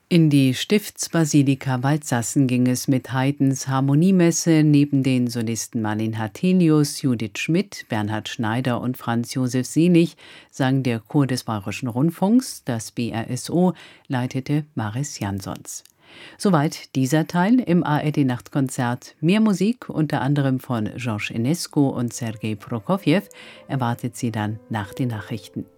In die Stiftsbasilika Waldsassen ging es mit Haydns Harmoniemesse. Neben den Solisten Marlin Hathenius, Judith Schmidt, Bernhard Schneider und Franz Josef Seelig sang der Chor des Bayerischen Rundfunks. Das BRSO leitete Maris Jansons. Soweit dieser Teil im ARD-Nachtkonzert. Mehr Musik, unter anderem von Georges Enescu und Sergei Prokofjew, erwartet Sie dann nach den Nachrichten.